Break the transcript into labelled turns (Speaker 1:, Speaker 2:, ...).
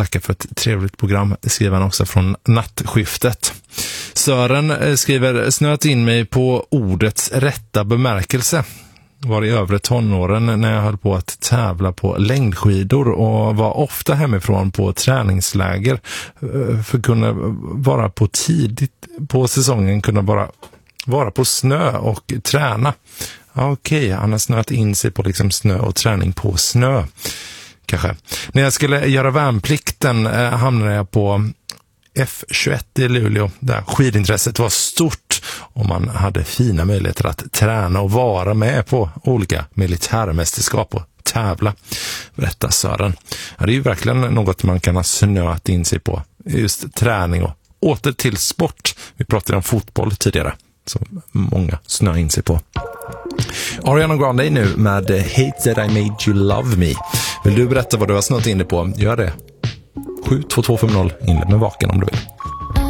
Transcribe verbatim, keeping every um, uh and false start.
Speaker 1: tackar för ett trevligt program, skriver han också från Nattskiftet. Sören skriver, snöt in mig på ordets rätta bemärkelse. Var i övre tonåren när jag höll på att tävla på längdskidor och var ofta hemifrån på träningsläger för att kunna vara på tidigt på säsongen, kunna bara vara på snö och träna. Okej, okay, han har snöat in sig på liksom snö och träning på snö. Kanske. När jag skulle göra värnplikten eh, hamnade jag på F tjugoett i Luleå där skidintresset var stort och man hade fina möjligheter att träna och vara med på olika militärmästerskap och tävla, berättar Sören. Ja, det är ju verkligen något man kan ha snöat in sig på, just träning och åter till sport. Vi pratade om fotboll tidigare, så många snöar in sig på. Ariana Grande nu med Hate That I Made You Love Me. Vill du berätta vad du har snöat in dig på? Gör det. sju två två fem noll, inled med vaken om du vill.